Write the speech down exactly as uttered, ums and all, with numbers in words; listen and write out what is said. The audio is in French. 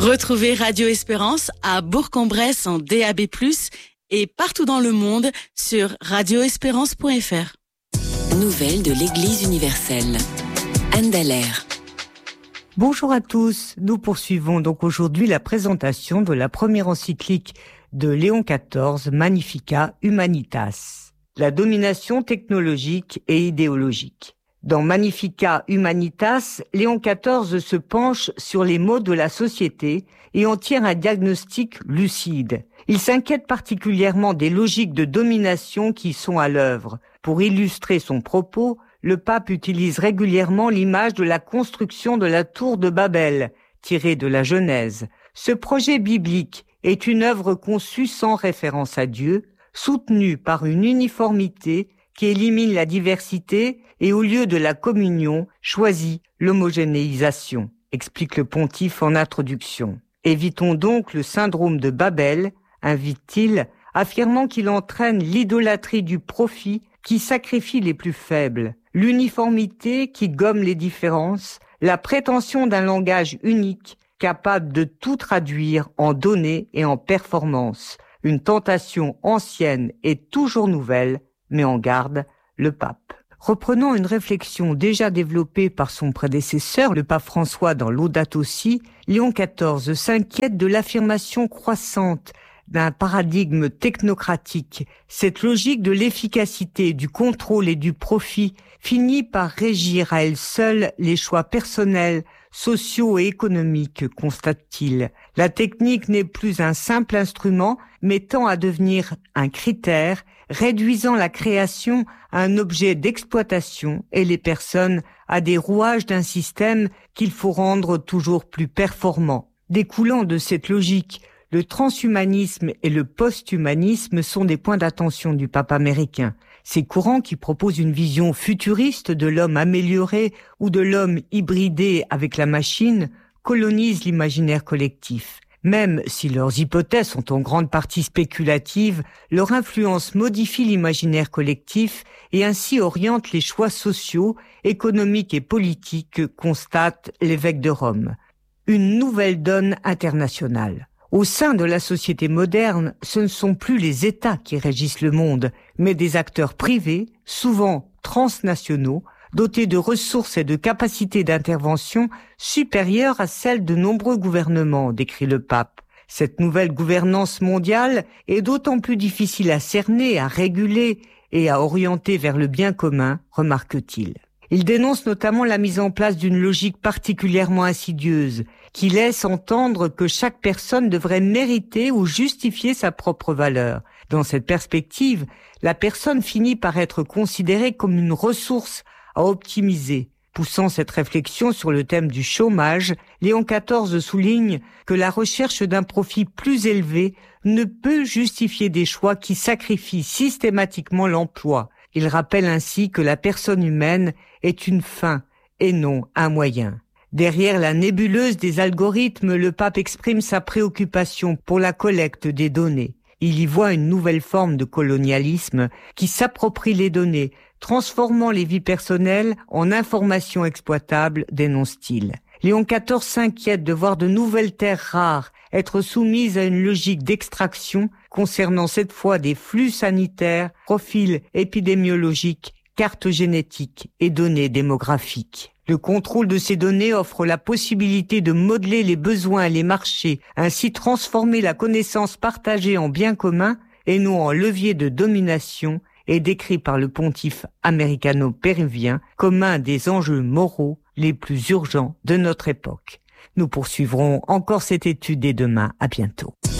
Retrouvez Radio Espérance à Bourg-en-Bresse en D A B plus, et partout dans le monde sur radio espérance point f r. Nouvelles de l'Église universelle. Anne Dallaire. Bonjour à tous, nous poursuivons donc aujourd'hui la présentation de la première encyclique de Léon quatorze, Magnificat Humanitas, la domination technologique et idéologique. Dans Magnificat Humanitas, Léon quatorze se penche sur les maux de la société et en tire un diagnostic lucide. Il s'inquiète particulièrement des logiques de domination qui sont à l'œuvre. Pour illustrer son propos, le pape utilise régulièrement l'image de la construction de la tour de Babel, tirée de la Genèse. Ce projet biblique est une œuvre conçue sans référence à Dieu, soutenue par une uniformité qui élimine la diversité et au lieu de la communion, choisit l'homogénéisation, explique le pontife en introduction. Évitons donc le syndrome de Babel, invite-t-il, affirmant qu'il entraîne l'idolâtrie du profit qui sacrifie les plus faibles, l'uniformité qui gomme les différences, la prétention d'un langage unique capable de tout traduire en données et en performances, une tentation ancienne et toujours nouvelle, met en garde le pape. Reprenant une réflexion déjà développée par son prédécesseur, le pape François dans Laudato Si, Léon quatorze s'inquiète de l'affirmation croissante d'un paradigme technocratique. Cette logique de l'efficacité, du contrôle et du profit finit par régir à elle seule les choix personnels, sociaux et économiques, constate-t-il. La technique n'est plus un simple instrument, mais tend à devenir un critère, réduisant la création à un objet d'exploitation et les personnes à des rouages d'un système qu'il faut rendre toujours plus performant. Découlant de cette logique, le transhumanisme et le posthumanisme sont des points d'attention du pape américain. Ces courants qui proposent une vision futuriste de l'homme amélioré ou de l'homme hybridé avec la machine colonisent l'imaginaire collectif. Même si leurs hypothèses sont en grande partie spéculatives, leur influence modifie l'imaginaire collectif et ainsi oriente les choix sociaux, économiques et politiques, constate l'évêque de Rome. Une nouvelle donne internationale. Au sein de la société moderne, ce ne sont plus les États qui régissent le monde, mais des acteurs privés, souvent transnationaux, dotés de ressources et de capacités d'intervention supérieures à celles de nombreux gouvernements, décrit le pape. Cette nouvelle gouvernance mondiale est d'autant plus difficile à cerner, à réguler et à orienter vers le bien commun, remarque-t-il. Il dénonce notamment la mise en place d'une logique particulièrement insidieuse, qui laisse entendre que chaque personne devrait mériter ou justifier sa propre valeur. Dans cette perspective, la personne finit par être considérée comme une ressource à optimiser. Poussant cette réflexion sur le thème du chômage, Léon quatorze souligne que la recherche d'un profit plus élevé ne peut justifier des choix qui sacrifient systématiquement l'emploi. Il rappelle ainsi que la personne humaine est une fin et non un moyen. Derrière la nébuleuse des algorithmes, le pape exprime sa préoccupation pour la collecte des données. Il y voit une nouvelle forme de colonialisme qui s'approprie les données, transformant les vies personnelles en informations exploitables, dénonce-t-il. Léon quatorze s'inquiète de voir de nouvelles terres rares être soumises à une logique d'extraction concernant cette fois des flux sanitaires, profils épidémiologiques, cartes génétiques et données démographiques. Le contrôle de ces données offre la possibilité de modeler les besoins et les marchés, ainsi transformer la connaissance partagée en bien commun et non en levier de domination, est décrit par le pontife américano-péruvien comme un des enjeux moraux les plus urgents de notre époque. Nous poursuivrons encore cette étude dès demain. À bientôt.